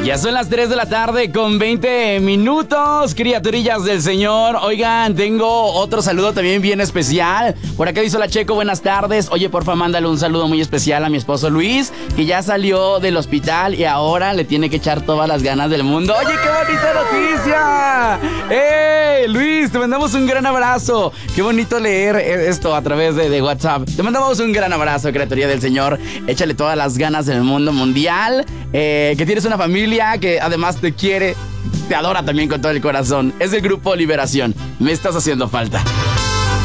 Ya son las 3 de la tarde con 20 minutos, criaturillas del Señor. Oigan, tengo otro saludo también bien especial. Por acá dice la Checo, buenas tardes. Oye, porfa, mándale un saludo muy especial a mi esposo Luis, que ya salió del hospital y ahora le tiene que echar todas las ganas del mundo. Oye, qué bonita noticia. ¡Hey, Luis! Te mandamos un gran abrazo. Qué bonito leer esto a través de WhatsApp. Te mandamos un gran abrazo, criaturía del Señor. Échale todas las ganas del mundo mundial. Que tienes una familia que además te quiere, te adora también con todo el corazón. Es el Grupo Liberación. Me estás haciendo falta.